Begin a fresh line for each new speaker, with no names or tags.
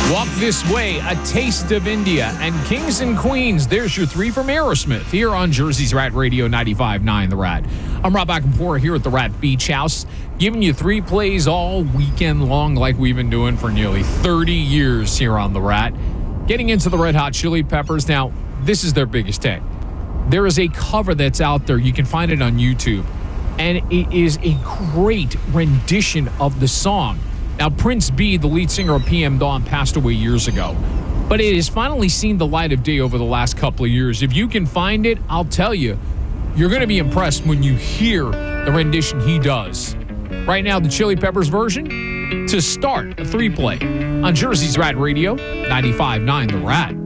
Walk This Way, A Taste of India, and Kings and Queens. There's your three from Aerosmith here on Jersey's Rat Radio 95.9 The Rat. I'm Rob Ackenpour here at the Rat Beach House, giving you three plays all weekend long like we've been doing for nearly 30 years here on The Rat. Getting into the Red Hot Chili Peppers. Now, this is their biggest hit. There is a cover that's out there. You can find it on YouTube, and it is a great rendition of the song. Now, Prince B, the lead singer of PM Dawn, passed away years ago, but it has finally seen the light of day over the last couple of years. If you can find it, I'll tell you, you're going to be impressed when you hear the rendition he does. Right now, the Chili Peppers version to start a three-play on Jersey's Rat Radio 95.9 The Rat.